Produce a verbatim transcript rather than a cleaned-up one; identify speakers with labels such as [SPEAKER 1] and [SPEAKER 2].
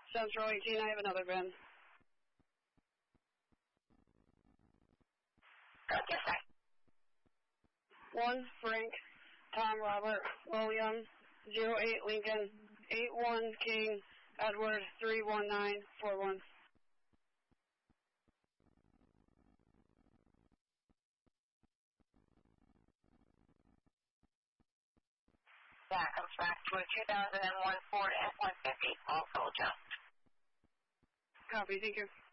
[SPEAKER 1] Central eighteen, I have another V I N.
[SPEAKER 2] Okay, sir.
[SPEAKER 1] One Frank, Tom Robert, William, zero eight Lincoln, eight one King, Edward, three one nine four one.
[SPEAKER 2] That comes back to a two thousand one Ford F one fifty, also adjust.
[SPEAKER 1] Copy, thank you.